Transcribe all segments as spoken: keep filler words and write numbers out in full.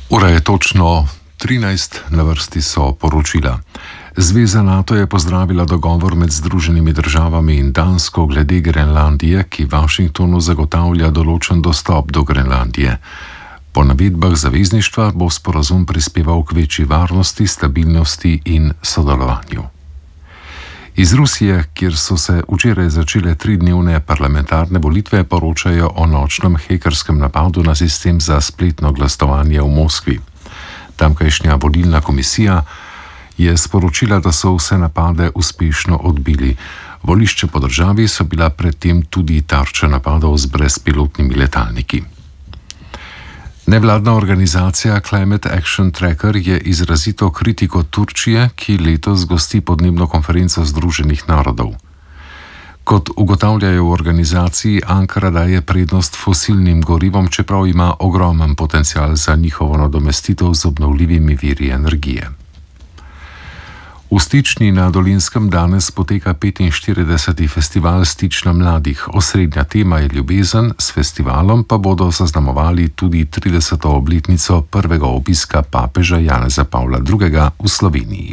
Ura je točno trinajst, na vrsti so poročila. Zveza NATO je pozdravila dogovor med Združenimi državami in Dansko glede Grenlandije, ki Washingtonu zagotavlja določen dostop do Grenlandije. Po navedbah zavezništva bo sporazum prispeval k večji varnosti, stabilnosti in sodelovanju. Iz Rusije, kjer so se včeraj začele tridnevne parlamentarne volitve, poročajo o nočnem hekerskem napadu na sistem za spletno glasovanje v Moskvi. Tamkajšnja volilna komisija je sporočila, da so vse napade uspešno odbili. Volišča po državi so bila predtem tudi tarča napadov z brezpilotnimi letalniki. Nevladna organizacija Climate Action Tracker je izrazito kritiko Turčije, ki letos gosti podnebno konferenco Združenih narodov. Kot ugotavljajo v organizaciji, Ankara daje prednost fosilnim gorivom, čeprav ima ogromen potencial za njihovo nadomestitev z obnovljivimi viri energije. V Stični na Dolenjskem danes poteka petinštirideseti festival Stična mladih. Osrednja tema je ljubezen, s festivalom pa bodo zaznamovali tudi trideseto obletnico prvega obiska papeža Janeza Pavla drugega v Sloveniji.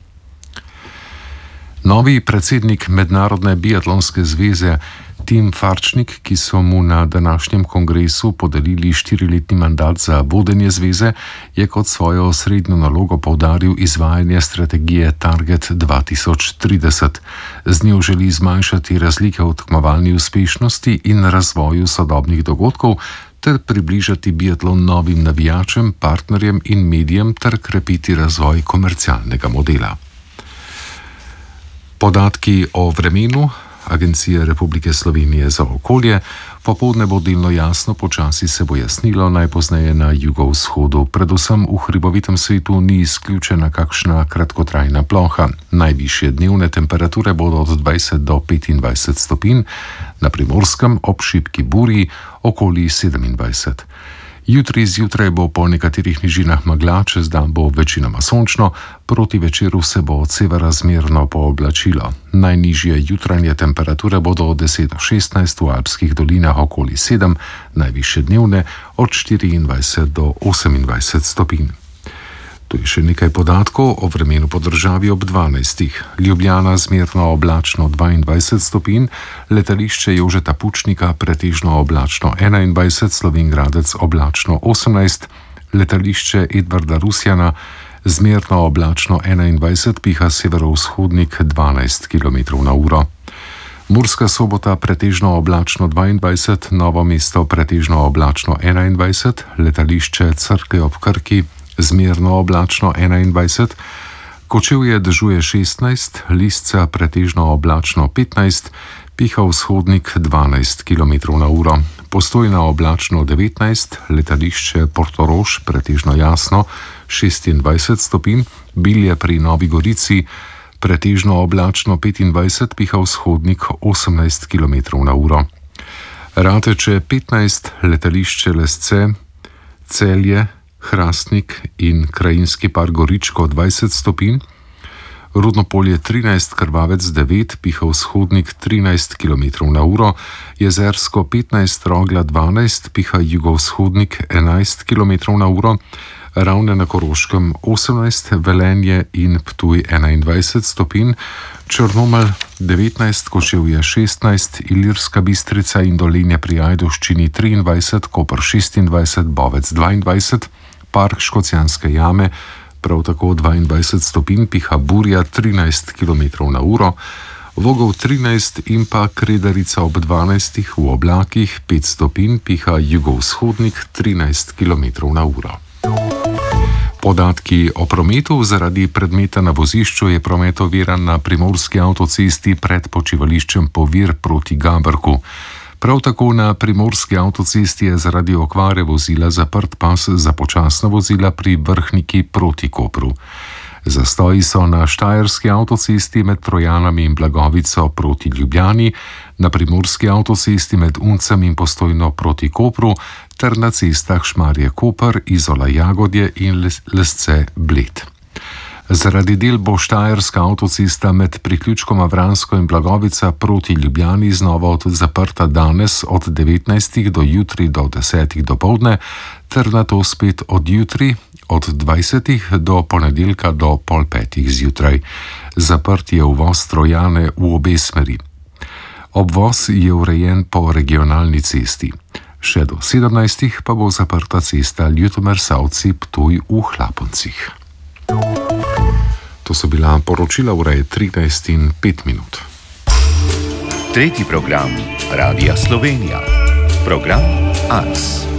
Novi predsednik Mednarodne biatlonske zveze Tim Farčnik, ki so mu na današnjem kongresu podelili štiriletni mandat za vodenje zveze, je kot svojo osrednjo nalogo poudaril izvajanje strategije Target dva tisoč trideset. Z njo želi zmanjšati razlike v tekmovalni uspešnosti in razvoju sodobnih dogodkov ter približati biatlon novim navijačem, partnerjem in medijem ter krepiti razvoj komercialnega modela. Podatki o vremenu Agencije Republike Slovenije za okolje. Popoldne bo delno jasno, počasi se bo jasnilo, najpozneje na jugovzhodu. Predvsem v hribovitem svetu ni izključena kakšna kratkotrajna ploha. Najvišje dnevne temperature bodo od dvajset do petindvajset stopinj, na Primorskem ob šibki burji okoli sedemindvajset. Jutri zjutraj bo po nekaterih nižinah megla, čez dan bo večinoma sončno, proti večeru se bo od severa zmerno pooblačilo. Najnižje jutranje temperature bodo od deset do šestnajst, v alpskih dolinah okoli sedem, najvišje dnevne od štiriindvajset do osemindvajset stopinj. Tu je še nekaj podatkov o vremenu po državi ob dvanajstih. Ljubljana zmerno oblačno dvaindvajset stopinj, letališče Jožeta Pučnika pretežno oblačno enaindvajset, Slovenj Gradec oblačno osemnajst, letališče Edvarda Rusjana zmerno oblačno enaindvajset, piha severovzhodnik dvanajst kilometrov na uro. Murska Sobota pretežno oblačno dvaindvajset, Novo mesto pretežno oblačno enaindvajset, letališče Crkve ob Krki zmerno oblačno enaindvajset, Kočevje dežuje šestnajst, Lisca pretežno oblačno petnajst, piha vzhodnik dvanajst kilometrov na uro. Postojna oblačno devetnajst, letališče Portorož pretežno jasno šestindvajset stopinj, Bilje pri Novi Gorici pretežno oblačno petindvajset, piha vzhodnik osemnajst kilometrov na uro. Rateče petnajst, letališče Lesce, Celje, Hrastnik in krajinski park Goričko dvajset stopinj, Rudnopolje trinajst, Krvavec devet, piha vzhodnik trinajst kilometrov na uro, Jezersko petnajst, Rogla dvanajst, piha jugovzhodnik enajst kilometrov na uro, Ravne na Koroškem osemnajst, Velenje in Ptuj enaindvajset stopinj, Črnomelj devetnajst, Kočevje šestnajst, Ilirska Bistrica in Dolenje pri Ajdovščini triindvajset, Koper šestindvajset, Bovec dvaindvajset, Park Škocjanske jame prav tako dvaindvajset stopinj, piha burja trinajst kilometrov na uro, Vogov trinajst in pa Kredarica ob dvanajstih v oblakih pet stopinj, piha jugovzhodnik trinajst kilometrov na uro. Podatki o prometu. Zaradi predmeta na vozišču je promet oviran na primorski avtocesti pred počivališčem Povir proti Gabrku. Prav tako na primorski avtocesti je zaradi okvare vozila zaprt pas za počasna vozila pri Vrhniki proti Kopru. Zastoji so na štajerski avtocesti med Trojanami in Blagovico proti Ljubljani, na primorski avtocesti med Uncem in Postojno proti Kopru ter na cestah Šmarje-Koper, Izola-Jagodje in Lesce-Bled. Zaradi del bo štajerska avtocesta med priključkoma Vransko in Blagovica proti Ljubljani znova zaprta danes od devetnajstih do jutri do desetih dopoldne ter na to spet od jutri od dvajsetih do ponedeljka do pol petih zjutraj. Zaprt je uvoz Trojane v obe smeri. Obvoz je urejen po regionalni cesti. Še do sedemnajstih pa bo zaprta cesta Ljutomer-Savci-Ptuj v Hlaponcih. To so bila poročila ure trinajst in pet minut. Tretji program Radia Slovenija. Program Ars.